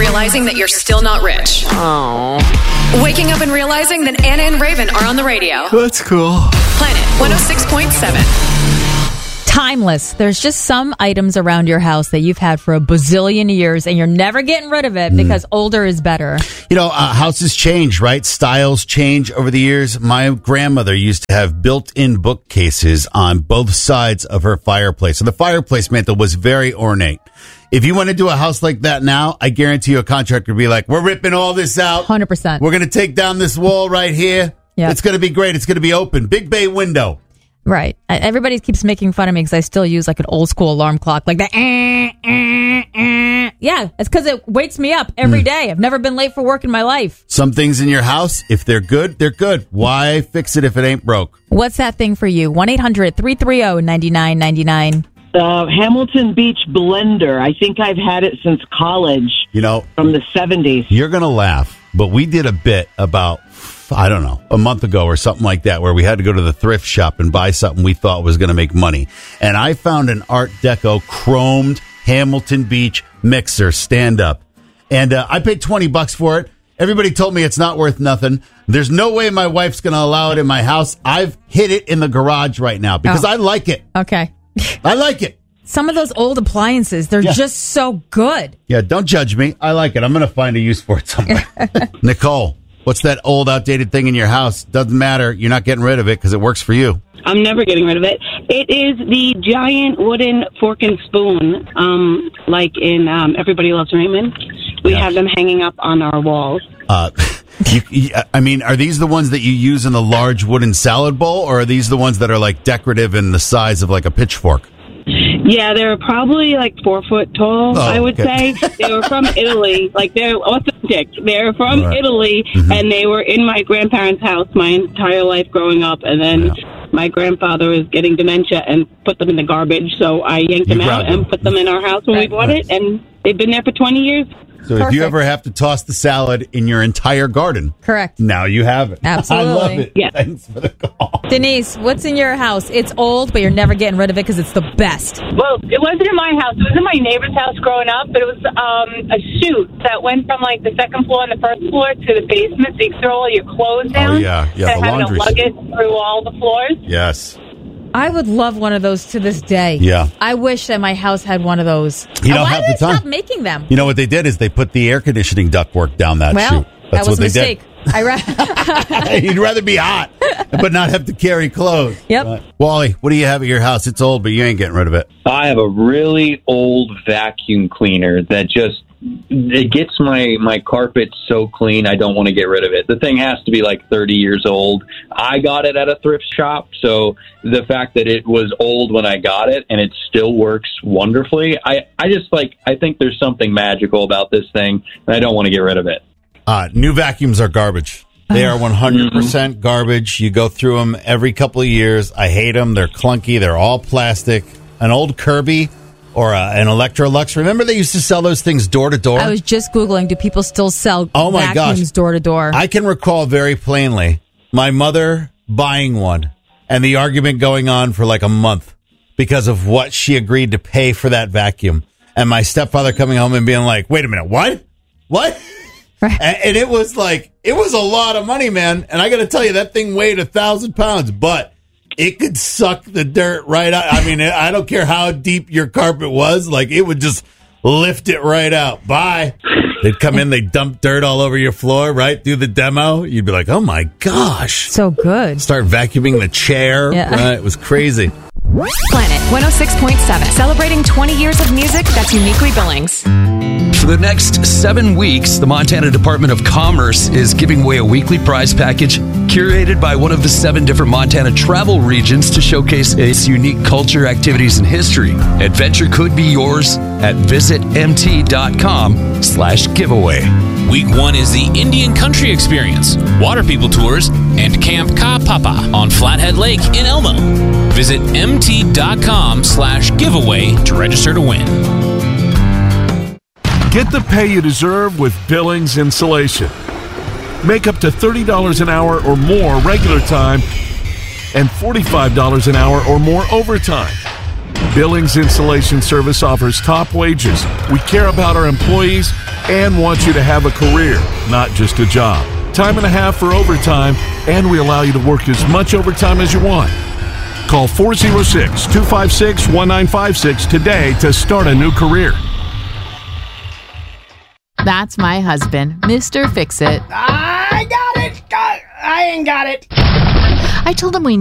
realizing that you're still not rich. Oh. Waking up and realizing that Anna and Raven are on the radio. That's cool. Planet 106.7. Timeless. There's just some items around your house that you've had for a bazillion years and you're never getting rid of it because older is better. You know, houses change, right? Styles change over the years. My grandmother used to have built-in bookcases on both sides of her fireplace. So the fireplace mantle was very ornate. If you went into a house like that now, I guarantee you a contractor would be like, we're ripping all this out. 100%. We're going to take down this wall right here. Yep. It's going to be great. It's going to be open. Big bay window. Right. Everybody keeps making fun of me because I still use like an old school alarm clock, like that. Yeah, it's because it wakes me up every day. I've never been late for work in my life. Some things in your house, if they're good, they're good. Why fix it if it ain't broke? What's that thing for you? 1-800-330-9999. Hamilton Beach blender. I think I've had it since college. You know, from the 70s. You're going to laugh, but we did a bit about, I don't know, a month ago or something like that, where we had to go to the thrift shop and buy something we thought was going to make money. And I found an Art Deco chromed Hamilton Beach mixer stand up. And I paid $20 for it. Everybody told me it's not worth nothing. There's no way my wife's going to allow it in my house. I've hid it in the garage right now because I like it. Okay. I like it. Some of those old appliances, they're just so good. Yeah, don't judge me. I like it. I'm going to find a use for it somewhere. Nicole, what's that old, outdated thing in your house? Doesn't matter. You're not getting rid of it because it works for you. I'm never getting rid of it. It is the giant wooden fork and spoon, like in Everybody Loves Raymond. We have them hanging up on our walls. I mean, are these the ones that you use in the large wooden salad bowl, or are these the ones that are like decorative and the size of like a pitchfork? Yeah, they're probably like 4 foot tall, I would say. They were from Italy. Like, they're authentic. They're from Italy, and they were in my grandparents' house my entire life growing up. And then my grandfather was getting dementia and put them in the garbage, so I yanked them out and put them in our house when we bought it, and they've been there for 20 years. So if you ever have to toss the salad in your entire garden, correct. Now you have it. Absolutely. I love it. Yeah. Thanks for the call. Denise, what's in your house? It's old, but you're never getting rid of it because it's the best. Well, it wasn't in my house. It was in my neighbor's house growing up, but it was a chute that went from like the second floor and the first floor to the basement, so you could throw all your clothes down. Oh, yeah. Yeah, the having to laundry. lug it through all the floors. Yes. I would love one of those to this day. Yeah. I wish that my house had one of those. You don't Why have did the they time. stop making them? You know what they did is they put the air conditioning ductwork down that chute. That's that was what a they mistake. Did. You'd rather be hot, but not have to carry clothes. Yep. Wally, what do you have at your house? It's old, but you ain't getting rid of it. I have a really old vacuum cleaner that just, it gets my carpet so clean, I don't want to get rid of it. The thing has to be like 30 years old. I got it at a thrift shop, so the fact that it was old when I got it and it still works wonderfully, I think there's something magical about this thing, and I don't want to get rid of it. New vacuums are garbage. They are 100% garbage. You go through them every couple of years. I hate them. They're clunky. They're all plastic. An old Kirby or an Electrolux. Remember they used to sell those things door to door? I was just Googling, do people still sell my vacuums door to door? I can recall very plainly my mother buying one and the argument going on for like a month because of what she agreed to pay for that vacuum. And my stepfather coming home and being like, wait a minute, what? What? Right. And it was like, it was a lot of money, man. And I got to tell you, that thing weighed 1,000 pounds, but it could suck the dirt right out. I mean, I don't care how deep your carpet was. Like, it would just lift it right out. Bye. They'd come in, they'd dump dirt all over your floor, right? Do the demo. You'd be like, oh my gosh. So good. Start vacuuming the chair. Yeah. Right? It was crazy. Planet 106.7. Celebrating 20 years of music that's uniquely Billings. For the next 7 weeks, the Montana Department of Commerce is giving away a weekly prize package curated by one of the 7 different Montana travel regions to showcase its unique culture, activities, and history. Adventure could be yours at visitmt.com/giveaway. Week 1 is the Indian Country Experience, Water People Tours, and Camp Ka Papa on Flathead Lake in Elmo. Visit mt.com/giveaway to register to win. Get the pay you deserve with Billings Insulation. Make up to $30 an hour or more regular time and $45 an hour or more overtime. Billings Insulation Service offers top wages. We care about our employees and want you to have a career, not just a job. Time and a half for overtime, and we allow you to work as much overtime as you want. Call 406-256-1956 today to start a new career. That's my husband, Mr. Fix-It. I got it. I ain't got it. I told him we